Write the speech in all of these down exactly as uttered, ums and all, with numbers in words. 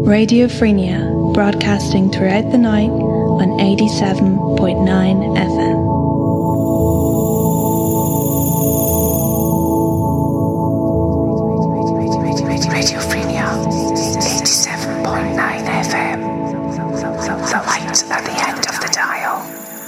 Radio Frenia, broadcasting throughout the night on eighty-seven point nine F M. Radio Frenia, eighty-seven point nine F M. The light at the end of the dial.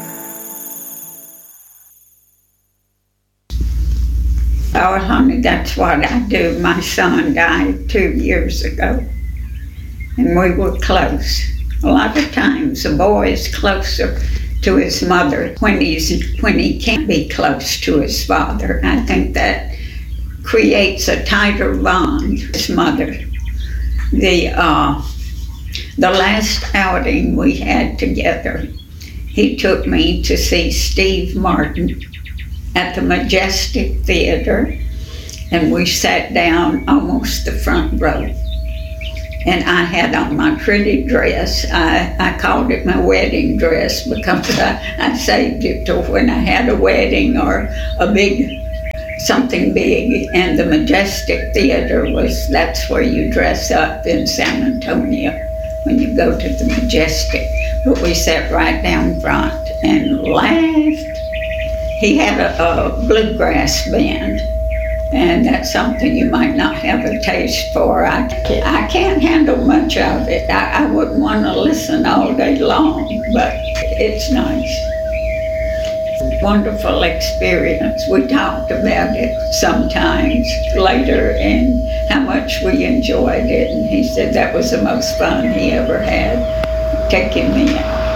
Oh, honey, that's what I do. My son died two years ago, and we were close. A lot of times a boy is closer to his mother when he's when he can't be close to his father. I think that creates a tighter bond with his mother. The uh, the last outing we had together, he took me to see Steve Martin at the Majestic Theater, and we sat down almost the front row. And I had on my pretty dress. I, I called it my wedding dress because I, I saved it to when I had a wedding or a big, something big. And the Majestic Theater was, that's where you dress up in San Antonio when you go to the Majestic. But we sat right down front and laughed. He had a, a bluegrass band. And that's something you might not have a taste for. I, I can't handle much of it. I, I wouldn't want to listen all day long, but it's nice. Wonderful experience. We talked about it sometimes later and how much we enjoyed it. And he said that was the most fun he ever had, taking me out.